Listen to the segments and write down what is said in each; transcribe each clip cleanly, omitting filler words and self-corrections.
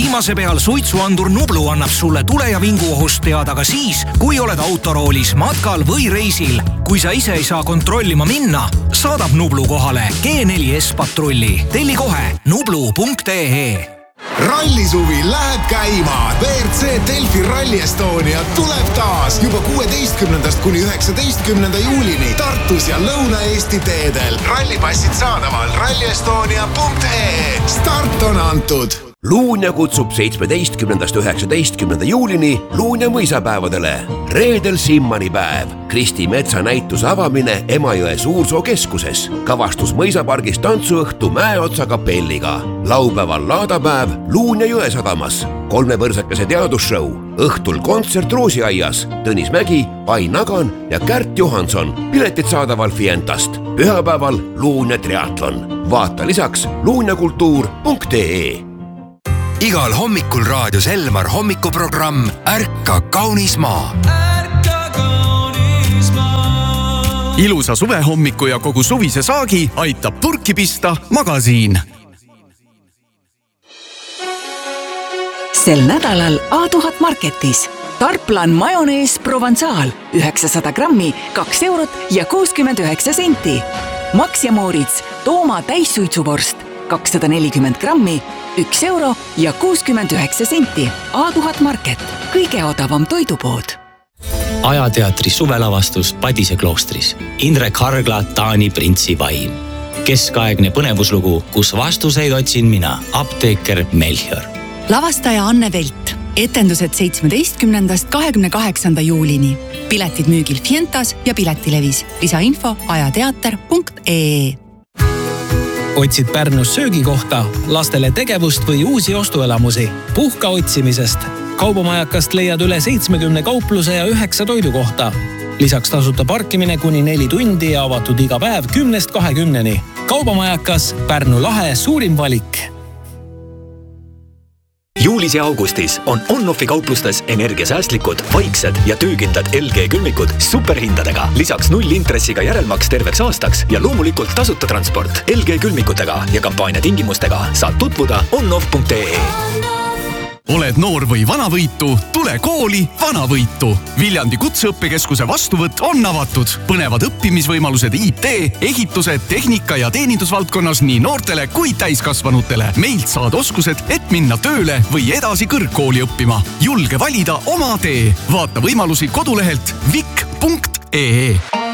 viimase peal suitsuandur Nublu annab sulle tule- ja vinguohust teada ka siis, kui oled autoroolis, matkal või reisil. Kui sa ise ei saa kontrollima minna, saadab Nublu kohale G4S patrulli. Telli kohe nublu.ee. Rallisuvi läheb käima. WRC Delfi Rally Estonia tuleb taas juba 16. kuni 19. juulini Tartus ja Lõuna-Eesti teedel. Rallipassid saadaval rallyestonia.ee. Start on antud. Luunja kutsub 17.–19. juulini Luunja mõisapäevadele. Reedel Simmani päev. Kristi Metsa näituse avamine Emajõe Suursoo keskuses. Kavastus mõisapargis tantsuõhtu Mäeotsa kapelliga. Laupäeval laadapäev Luunja jõe sadamas. 3 võrsakese teadusshow. Õhtul kontsert Roosiaias. Tõnis Mägi, Ai Nagan ja Kärt Johanson. Piletid saadaval Fientast. Pühapäeval Luunja triatlon. Vaata lisaks luunjakultuur.ee. Igal hommikul raadios Elmar hommikuprogramm Ärka kaunis maa. Ilusa suvehommiku ja kogu suvise saagi aitab purki pista Magasiin. Sel nädalal A1000 Marketis. Tarplan majonees Provençal 900 grammi 2 eurot ja 69 senti. Max ja Moritz Tooma täissuitsuvorst 240 grammi 1 euro ja 69 senti. A1000 Market. Kõige odavam toidupood. Ajateatri suvelavastus Padise kloostris. Indrek Hargla, Taani printsi vaim. Keskaegne põnevuslugu, kus vastuseid otsin mina, apteeker Melchior. Lavastaja Anne Velt. Etendused 17. 28. juulini. Piletid müügil Fientas ja Piletilevis. Lisainfo ajateater.ee. Otsid Pärnus söögikohta, lastele tegevust või uusi ostuelamusi. Puhka otsimisest. Kaubamajakast leiad üle 70 kaupluse ja 9 toidukohta. Lisaks tasuta parkimine kuni 4 tundi ja avatud iga päev 10–20. Kaubamajakas Pärnu lahe suurim valik. Juulis ja augustis on On-Offi kauplustes energiasäästlikud, vaiksed ja töökindlad LG külmikud superhindadega. Lisaks 0 intressiga järelmaks terveks aastaks ja loomulikult tasuta transport. LG külmikutega ja kampaania tingimustega saad tutvuda onoff.ee. Oled noor või vanavõitu? Tule kooli Vanavõitu. Viljandi kutseõppekeskuse vastuvõtt on avatud. Põnevad õppimisvõimalused IT, ehituse, tehnika ja teenindusvaldkonnas nii noortele kui täiskasvanutele. Meilt saad oskused, et minna tööle või edasi kõrgkooli õppima. Julge valida oma tee. Vaata võimalusi kodulehelt vik.ee.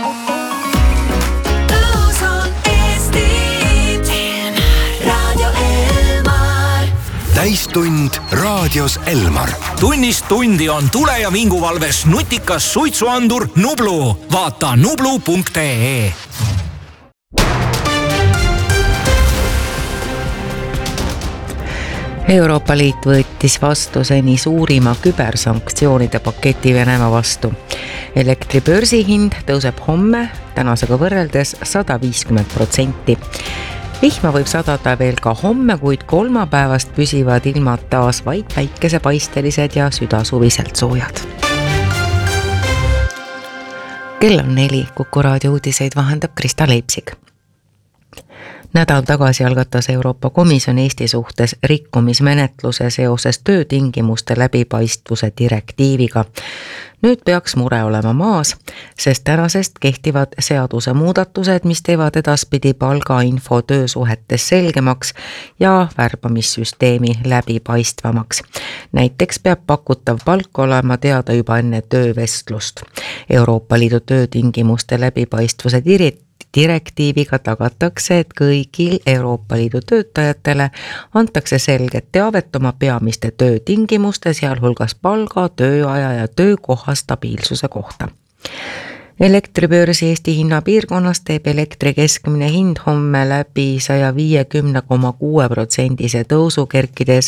Täistund raadios Elmar. Tunnist tundi on tule- ja vinguvalves nutikas suitsuandur Nublu. Vaata nublu.ee. Euroopa Liit võttis vastu seni suurima kübersanktsioonide paketi Venemaa vastu. Elektribörsi hind tõuseb homme tänasega võrreldes 150%. Vihma võib sadada veel ka homme, kuid kolmapäevast püsivad ilmad taas vaid päikesepaistelised ja südasuviselt soojad. Kell on 4, Kuku raadio uudiseid vahendab Krista Leipsig. Nädal tagasi algatas Euroopa Komisjon Eesti suhtes rikkumismenetluse seoses töötingimuste läbipaistvuse direktiiviga. Nüüd peaks mure olema maas, sest tänasest kehtivad seaduse muudatused, mis teevad edaspidi palgainfo töösuhetes selgemaks ja värbamissüsteemi läbipaistvamaks. Näiteks peab pakutav palk olema teada juba enne töövestlust. Euroopa Liidu töötingimuste läbipaistvuse direktiiviga tagatakse, et kõigil Euroopa Liidu töötajatele antakse selget teavet oma peamiste töötingimuste, sealhulgas palga, tööaja ja töökoha stabiilsuse kohta. Elektribörsi Eesti hinnapiirkonnas teeb elektri keskmine hind homme läbi 150,6% tõusu, kerkides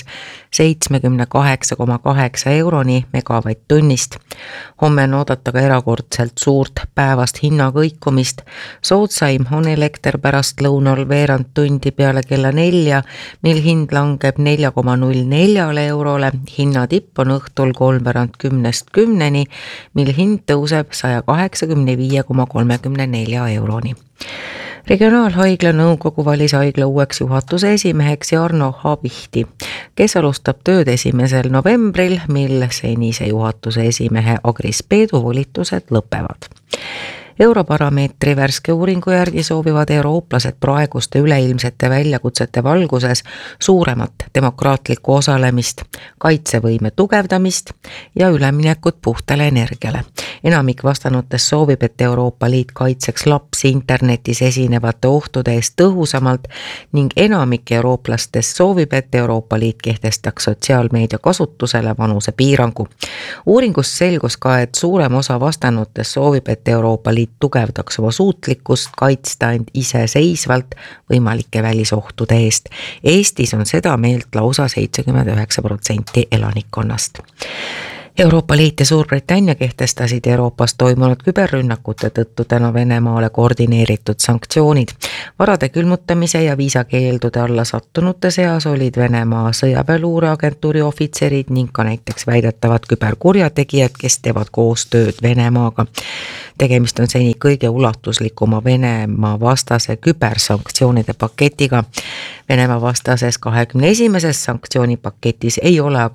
78,8 euroni megavatt-tunnist. Homme on oodata ka erakordselt suurt päevast hinnakõikumist. Soodsaim on elekter pärast lõunal veerand tundi peale kella 4, mil hind langeb 4,04 eurole. Hinnatipp on õhtul 9:10, mil hind tõuseb 185,34 euroni. Regionaalhaigla nõukogu valis haigla uueks juhatuse esimeheks Jarno Habihti, kes alustab tööd 1. novembril, mil senise juhatuse esimehe Agris Peedu volitused lõpevad. Europarameetri värske uuringu järgi soovivad eurooplased praeguste üleilmsete väljakutsete valguses suuremat demokraatlikku osalemist, kaitsevõime tugevdamist ja üleminekut puhtale energiale. Enamik vastanutest soovib, et Euroopa Liit kaitseks lapsi internetis esinevate ohtude eest tõhusamalt ning enamik eurooplastest soovib, et Euroopa Liit kehtestaks sotsiaalmeedia kasutusele vanuse piirangu. Uuringust selgus ka, et suurem osa vastanutest soovib, et Euroopa Liit tugevdaks oma suutlikkust kaitsta end iseseisvalt võimalike välisohtude eest. Eestis on seda meelt lausa 79% elanikkonnast. Euroopa Liit ja Suurbritannia kehtestasid Euroopas toimunud küberrünnakute tõttu täna Venemaale koordineeritud sanktsioonid. Varade külmutamise ja viisakeeldude alla sattunute seas olid Venemaa sõjaväeluureagentuuri ohvitserid ning ka näiteks väidetavad küberkurjategijad, kes teevad koostööd Venemaaga. Tegemist on seni kõige ulatuslikuma Venemaa vastase kübersanktsioonide paketiga. Venemaa vastases 21. sanktsioonipaketis ei ole aga